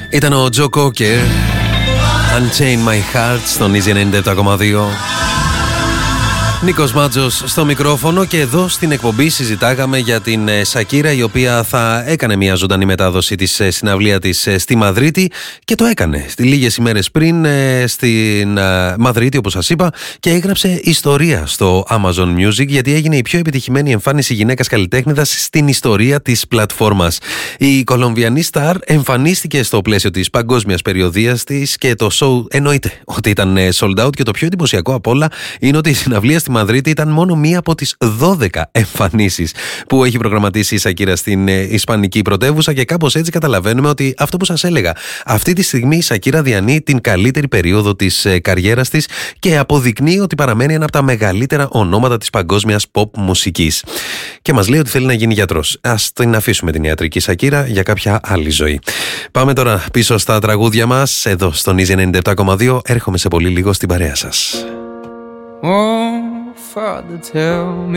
Ήταν ο Τζο Κόκερ, Unchain My Heart στον Easy 97,2. Νίκος Μάτζος στο μικρόφωνο και εδώ στην εκπομπή συζητάγαμε για την Σακύρα, η οποία θα έκανε μια ζωντανή μετάδοση της συναυλία της στη Μαδρίτη και το έκανε λίγες ημέρες πριν στην Μαδρίτη, όπως σας είπα, και έγραψε ιστορία στο Amazon Music, γιατί έγινε η πιο επιτυχημένη εμφάνιση γυναίκας καλλιτέχνηδας στην ιστορία της πλατφόρμας. Η Κολομβιανή Σταρ εμφανίστηκε στο πλαίσιο της παγκόσμιας περιοδίας της και το show εννοείται ότι ήταν sold out, και το πιο εντυπωσιακό απ' όλα είναι ότι η συναυλία στη Μαδρίτη ήταν μόνο μία από τις 12 εμφανίσεις που έχει προγραμματίσει η Σακύρα στην ισπανική πρωτεύουσα, και κάπως έτσι καταλαβαίνουμε ότι αυτό που σας έλεγα, αυτή τη στιγμή η Σακύρα διανύει την καλύτερη περίοδο της καριέρας της και αποδεικνύει ότι παραμένει ένα από τα μεγαλύτερα ονόματα της παγκόσμιας pop μουσικής. Και μας λέει ότι θέλει να γίνει γιατρός. Ας την αφήσουμε την ιατρική Σακύρα για κάποια άλλη ζωή. Πάμε τώρα πίσω στα τραγούδια μας εδώ στον Easy 97,2. Έρχομαι σε πολύ λίγο στην παρέα σας. Oh, Father, tell